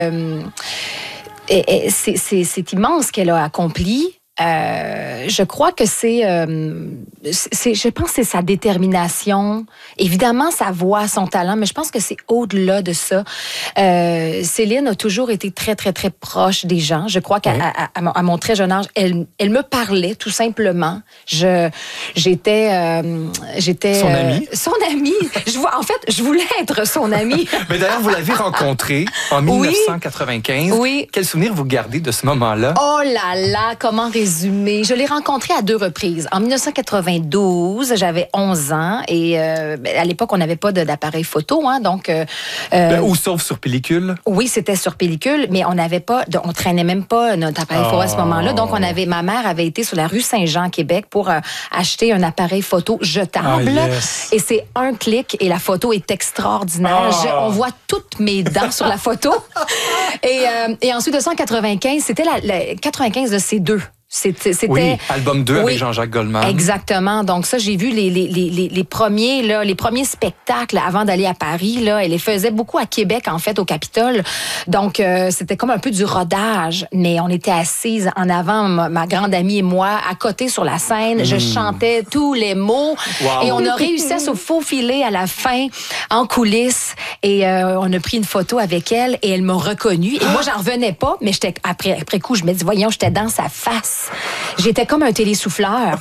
c'est immense ce qu'elle a accompli. Je crois que je pense que c'est sa détermination. Évidemment, sa voix, son talent, mais je pense que c'est au-delà de ça. Céline a toujours été très, très, très proche des gens. Je crois qu'à mon très jeune âge, elle me parlait tout simplement. J'étais son amie. Son amie. En fait, je voulais être son amie. Mais d'ailleurs, vous l'avez rencontrée en 1995. Oui. Quel souvenir vous gardez de ce moment-là? Oh là là, comment résumer? Je l'ai rencontré à 2 reprises. En 1992, j'avais 11 ans et à l'époque, on n'avait pas d'appareil photo. Hein, donc, ou sauf sur pellicule? Oui, c'était sur pellicule, mais on n'avait pas, on traînait même pas notre appareil photo à ce moment-là. Donc, ma mère avait été sur la rue Saint-Jean, Québec, pour acheter un appareil photo jetable. Et c'est un clic et la photo est extraordinaire. On voit toutes mes dents sur la photo. Et ensuite de ça, en 95, c'était la 95 de ces deux. C'était album 2 avec Jean-Jacques Goldman. Exactement. Donc ça, j'ai vu les premiers spectacles avant d'aller à Paris. Là, elle les faisait beaucoup à Québec, en fait, au Capitole. Donc c'était comme un peu du rodage, mais on était assises en avant, ma grande amie et moi, à côté sur la scène. Je chantais tous les mots et on a réussi à se faufiler à la fin en coulisses et on a pris une photo avec elle et elle m'a reconnue. Et moi, j'en revenais pas, mais après coup, je me dis, voyons, j'étais dans sa face. J'étais comme un télésouffleur.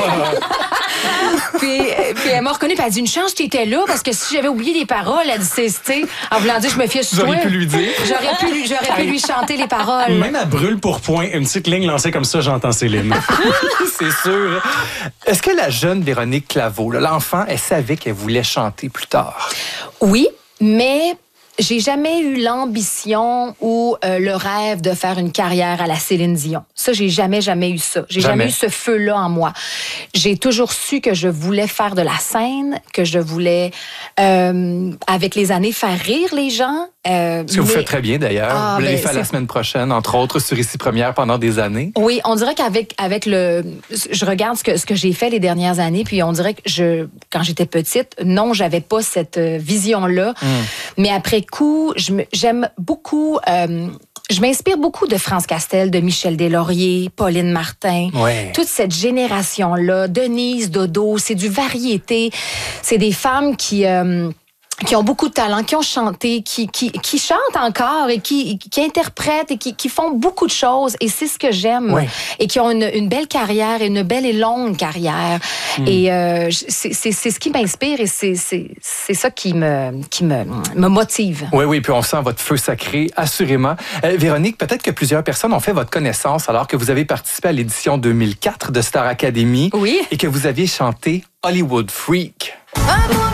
puis elle m'a reconnue, puis elle a dit, une chance que tu étais là, parce que si j'avais oublié les paroles, elle dit, en voulant dire, je me fiais sur toi. J'aurais pu lui dire. J'aurais pu lui chanter les paroles. Même à brûle pour point, une petite ligne lancée comme ça, j'entends Céline. C'est sûr. Est-ce que la jeune Véronique Claveau, l'enfant, elle savait qu'elle voulait chanter plus tard? Oui, mais j'ai jamais eu l'ambition ou le rêve de faire une carrière à la Céline Dion. Ça, j'ai jamais eu ça. J'ai jamais eu ce feu-là en moi. J'ai toujours su que je voulais faire de la scène, que je voulais, avec les années, faire rire les gens. Ce que vous faites très bien, d'ailleurs. Vous l'avez fait la semaine prochaine, entre autres, sur Ici Première pendant des années. Oui, on dirait qu'avec je regarde ce que j'ai fait les dernières années, puis on dirait que quand j'étais petite, non, j'avais pas cette vision-là. Mais après coup, j'aime beaucoup. Je m'inspire beaucoup de France Castel, de Michel Deslauriers, Pauline Martin, toute cette génération-là, Denise, Dodo, c'est du variété. C'est des femmes qui ont beaucoup de talent, qui ont chanté, qui chantent encore et qui interprètent et qui font beaucoup de choses. Et c'est ce que j'aime. Et qui ont une belle carrière, une belle et longue carrière. Et c'est ce qui m'inspire et c'est ça qui me motive. Oui, puis on sent votre feu sacré, assurément. Véronique, peut-être que plusieurs personnes ont fait votre connaissance alors que vous avez participé à l'édition 2004 de Star Academy. Oui. Et que vous aviez chanté Hollywood Freak.